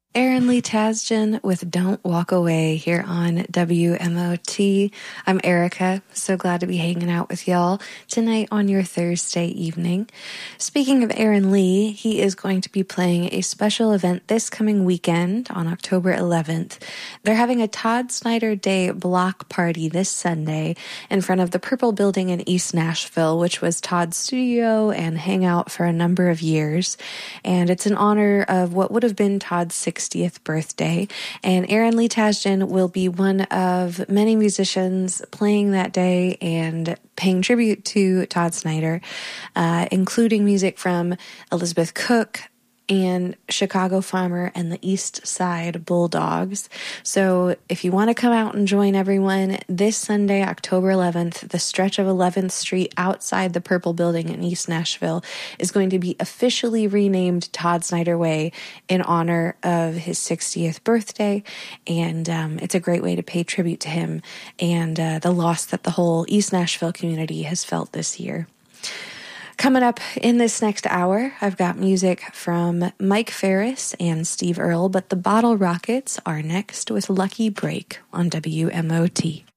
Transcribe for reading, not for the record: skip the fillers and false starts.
Aaron Lee Tasjan with Don't Walk Away here on WMOT. I'm Erica. So glad to be hanging out with y'all tonight on your Thursday evening. Speaking of Aaron Lee, he is going to be playing a special event this coming weekend on October 11th. They're having a Todd Snyder Day block party this Sunday in front of the Purple Building in East Nashville, which was Todd's studio and hangout for a number of years. And it's in honor of what would have been Todd's 60th birthday, and Aaron Lee Tasjan will be one of many musicians playing that day and paying tribute to Todd Snyder, including music from Elizabeth Cook and Chicago Farmer and the East Side Bulldogs. So if you want to come out and join everyone this Sunday, October 11th, the stretch of 11th Street outside the Purple Building in East Nashville is going to be officially renamed Todd Snyder Way in honor of his 60th birthday. And it's a great way to pay tribute to him and the loss that the whole East Nashville community has felt this year. Coming up in this next hour, I've got music from Mike Ferris and Steve Earle, but the Bottle Rockets are next with Lucky Break on WMOT.